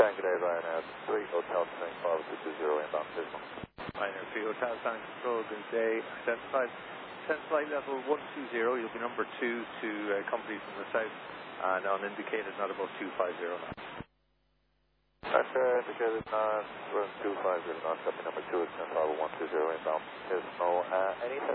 Tango Day, Ryanair 3 Hotel Tango Bravo 220 inbound Pismo. Ryanair 3 Hotel Tango Control, good day. Send flight level 120, you'll be number 2 to company from the south and unindicated not above 250 now. That's indicated not, we're 250 knots, copy number 2, extend Bravo 120 inbound Pismo. Any